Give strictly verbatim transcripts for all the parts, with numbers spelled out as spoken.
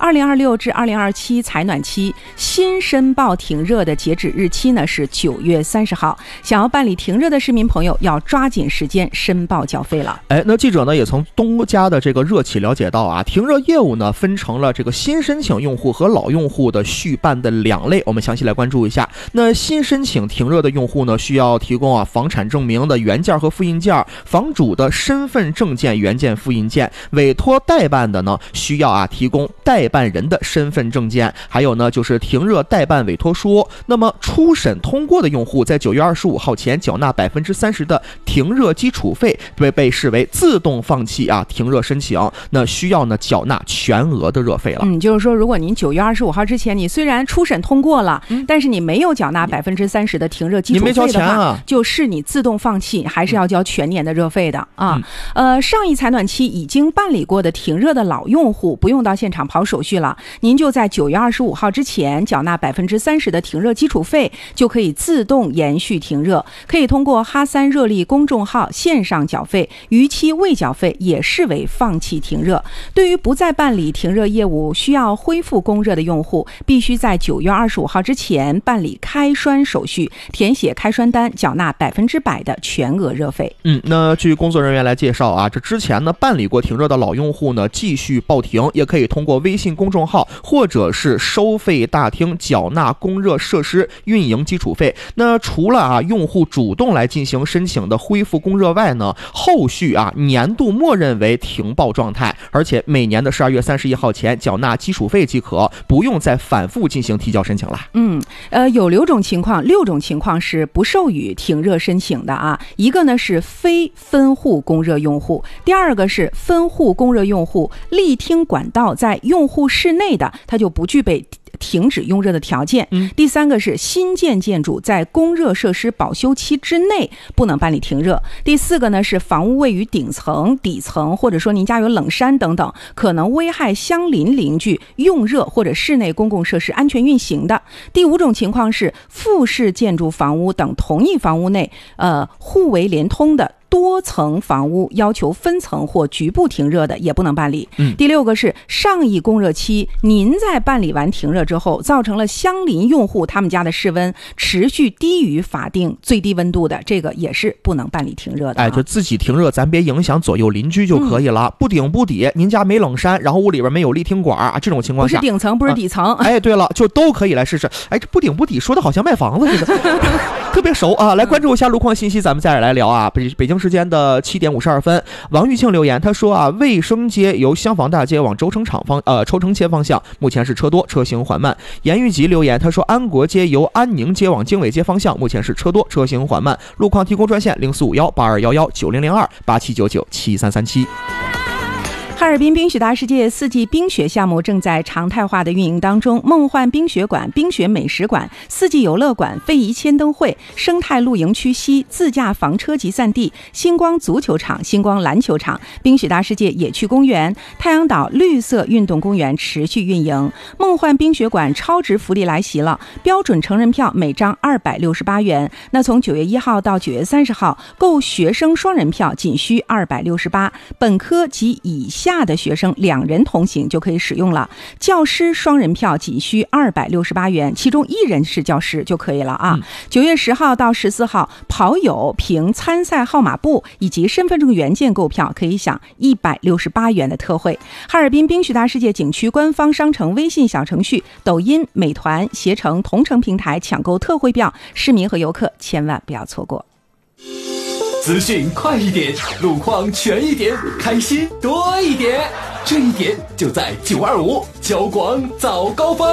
二零二六至二零二七采暖期新申报停热的截止日期呢是九月三十号，想要办理停热的市民朋友要抓紧时间申报缴费了。 哎，那记者呢也从东家的这个热企了解到啊，停热业务呢分成了这个新申请用户和老用户的续办的两类，我们详细来关注一下。那新申请停热的用户呢，需要提供啊房产证明的原件和复印件，房主的身份证件原件复印件，委托代办的呢需要啊提供代办人的身份证件，还有呢就是停热代办委托书。那么初审通过的用户在九月二十五号前缴纳百分之三十的停热基础费，被被视为自动放弃啊停热申请，那需要呢缴纳全额的热费了。 嗯，就是说如果您九月二十五号之前你虽然初审通过了，嗯、但是你没有缴纳百分之三十的停热基础费的话，你没交钱啊，就是你自动放弃，还是要交全年的热费的啊。嗯、呃，上一采暖期已经办理过的停热的老用户不用到现场跑手续了，您就在九月二十五号之前缴纳百分之三十的停热基础费，就可以自动延续停热。可以通过哈三热力公众号线上缴费，逾期未缴费也视为放弃停热。对于不再办理停热业务需要恢复供热的用户，必须在九月二十五号之前办理开栓手续，填写开栓单，缴纳百分之百的全额热费。 嗯，那据工作人员来介绍啊，这之前呢办理过停热的老用户呢，继续报停，也可以通过微信公众号或者是收费大厅缴纳供热设施运营基础费。那除了啊用户主动来进行申请的恢复供热外呢，后续啊年度默认为停报状态，而且每年的十二月三十一号前缴纳基础费即可，不用再反复进行提交申请了。 嗯，呃，有六种情况，六种情况是不授予停热申请的啊。一个呢是非分户供热用户，第二个是分户供热用户力听管道在用户室内的，它就不具备停止用热的条件。嗯，第三个是新建建筑在供热设施保修期之内不能办理停热。第四个呢是房屋位于顶层、底层，或者说您家有冷杉等等，可能危害相邻邻居用热或者室内公共设施安全运行的。第五种情况是复式建筑房屋等同一房屋内呃互为连通的多层房屋要求分层或局部停热的也不能办理。嗯，第六个是上一供热期您在办理完停热之后，造成了相邻用户他们家的室温持续低于法定最低温度的，这个也是不能办理停热的、啊。 哎，就自己停热，咱别影响左右邻居就可以了。嗯、不顶不底，您家没冷杉，然后屋里边没有立听管啊，这种情况下不是顶层，不是底层。 啊、哎，对了，就都可以来试试。哎，这不顶不底说的好像卖房子似的，特别熟啊。来关注一下路况信息，咱们再来聊啊。北北京时间的七点五十二分，王玉庆留言，他说啊，卫生街由香坊大街往周城厂方呃抽城街方向，目前是车多，车行缓慢。严玉吉留言，他说安国街由安宁街往经纬街方向，目前是车多，车行缓慢。路况提供专线零四五幺八二幺幺九零零二八七九九七三三七。 哈尔滨冰雪大世界四季冰雪项目正在常态化的运营当中，梦幻冰雪馆、冰雪美食馆、四季游乐馆、非遗千灯会、生态露营区西、自驾房车集散地、星光足球场、星光篮球场、冰雪大世界野趣公园、太阳岛绿色运动公园持续运营。梦幻冰雪馆超值福利来袭了，标准成人票每张二百六十八元，那从九月一号到九月三十号购学生双人票仅需二百六十八，本科及以下下的学生两人同行就可以使用了。教师双人票仅需二百六十八元，其中一人是教师就可以了啊。九、嗯、月十号到十四号，跑友凭参赛号码布以及身份证原件购票，可以享一百六十八元的特惠。哈尔滨冰雪大世界景区官方商城微信小程序、抖音、美团、携程、同城平台抢购特惠票，市民和游客千万不要错过。 资讯快一点，路况全一点，开心多一点，这一点就在九二五交广早高峰。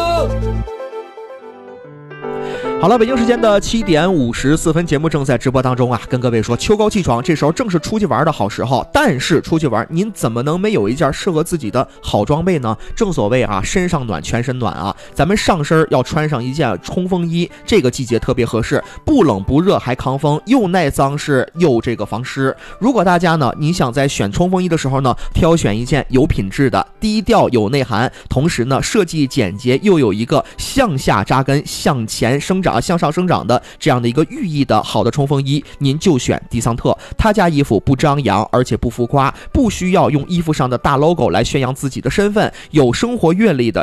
好了，北京时间的七点五十四分，节目正在直播当中啊，跟各位说秋高气爽，这时候正是出去玩的好时候。但是出去玩，您怎么能没有一件适合自己的好装备呢？正所谓啊，身上暖，全身暖啊。咱们上身要穿上一件冲锋衣，这个季节特别合适，不冷不热还抗风，又耐脏湿又这个防湿。如果大家呢，你想在选冲锋衣的时候呢，挑选一件有品质的、低调有内涵，同时呢设计简洁又有一个向下扎根、向前生长、向上生长的这样的一个寓意的好的冲锋衣，您就选迪桑特。他家衣服不张扬，而且不浮夸，不需要用衣服上的大 logo 来宣扬自己的身份，有生活阅历的